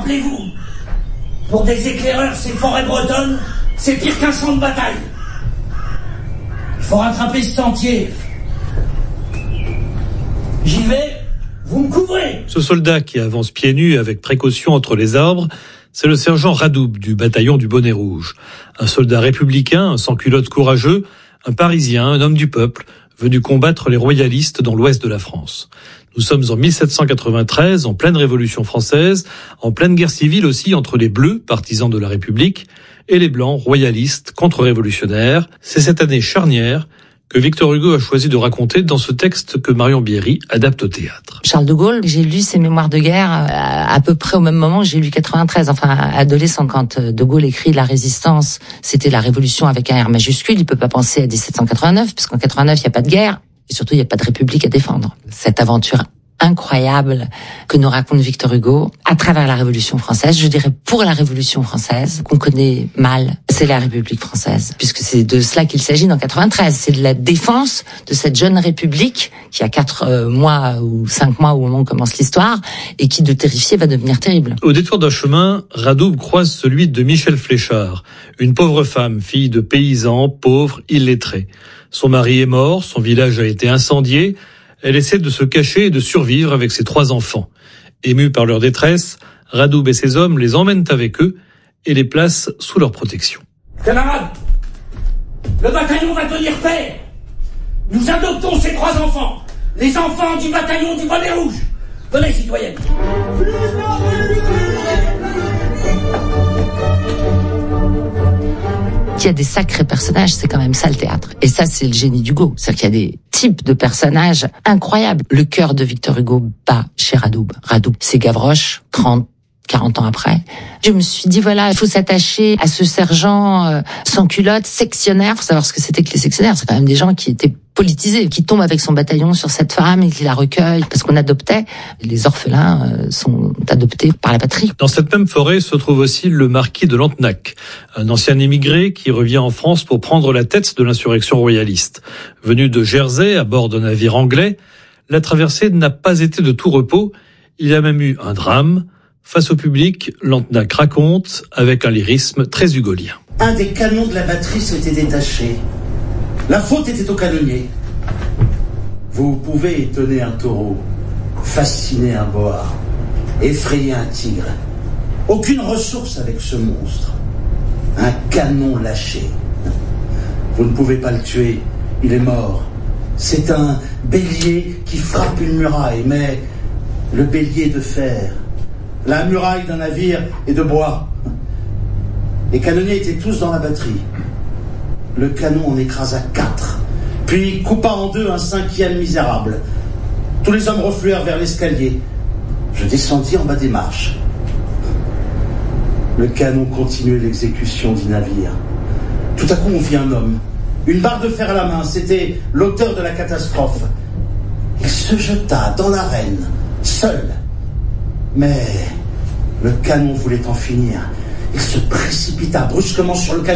Rappelez-vous, pour des éclaireurs, ces forêts bretonnes, c'est pire qu'un champ de bataille. Il faut rattraper ce sentier. J'y vais, vous me couvrez. Ce soldat qui avance pieds nus avec précaution entre les arbres, c'est le sergent Radoub du bataillon du Bonnet Rouge. Un soldat républicain, un sans-culotte courageux, un Parisien, un homme du peuple, venu combattre les royalistes dans l'ouest de la France. Nous sommes en 1793, en pleine Révolution française, en pleine guerre civile aussi entre les Bleus, partisans de la République, et les Blancs, royalistes, contre-révolutionnaires. C'est cette année charnière que Victor Hugo a choisi de raconter dans ce texte que Marion Bierry adapte au théâtre. Charles de Gaulle, j'ai lu ses mémoires de guerre à peu près au même moment que j'ai lu 93, enfin adolescent, quand de Gaulle écrit La Résistance, c'était la révolution avec un R majuscule, il peut pas penser à 1789, parce qu'en 89 il n'y a pas de guerre, et surtout il n'y a pas de république à défendre. Cette aventure incroyable que nous raconte Victor Hugo à travers la Révolution française, je dirais pour la Révolution française, qu'on connaît mal, c'est la République française, puisque c'est de cela qu'il s'agit dans 93, c'est de la défense de cette jeune République qui a 4 mois ou 5 mois au moment où commence l'histoire et qui de terrifier va devenir terrible. Au détour d'un chemin, Radoub croise celui de Michel Fléchard, une pauvre femme, fille de paysans, pauvre, illettrée. Son mari est mort, son village a été incendié. Elle essaie de se cacher et de survivre avec ses 3 enfants. Émus par leur détresse, Radoub et ses hommes les emmènent avec eux et les placent sous leur protection. Camarades, le bataillon va tenir paix. Nous adoptons ces 3 enfants, les enfants du bataillon du Bonnet Rouge. Venez, citoyenne. Il y a des sacrés personnages, c'est quand même ça le théâtre. Et ça, c'est le génie d'Hugo. C'est-à-dire qu'il y a des types de personnages incroyables. Le cœur de Victor Hugo bat chez Radoub. Radoub, c'est Gavroche, 40 ans après. Je me suis dit, voilà, il faut s'attacher à ce sergent sans culotte, sectionnaire. Faut savoir ce que c'était que les sectionnaires. C'est quand même des gens qui étaient politisés, qui tombent avec son bataillon sur cette femme et qui la recueillent. Parce qu'on adoptait. Les orphelins sont adoptés par la patrie. Dans cette même forêt se trouve aussi le marquis de Lantenac, un ancien émigré qui revient en France pour prendre la tête de l'insurrection royaliste. Venu de Jersey à bord d'un navire anglais, la traversée n'a pas été de tout repos. Il y a même eu un drame. Face au public, Lantenac raconte avec un lyrisme très hugolien. Un des canons de la batterie s'était détaché. La faute était au canonnier. Vous pouvez étonner un taureau, fasciner un boa, effrayer un tigre. Aucune ressource avec ce monstre. Un canon lâché. Vous ne pouvez pas le tuer, il est mort. C'est un bélier qui frappe une muraille, mais le bélier est de fer. La muraille d'un navire est de bois. Les canonniers étaient tous dans la batterie. Le canon en écrasa 4, puis coupa en 2 un 5e misérable. Tous les hommes refluèrent vers l'escalier. Je descendis en bas des marches. Le canon continuait l'exécution du navire. Tout à coup, on vit un homme, une barre de fer à la main. C'était l'auteur de la catastrophe. Il se jeta dans l'arène, seul. Mais le canon voulait en finir. Il se précipita brusquement sur le canon.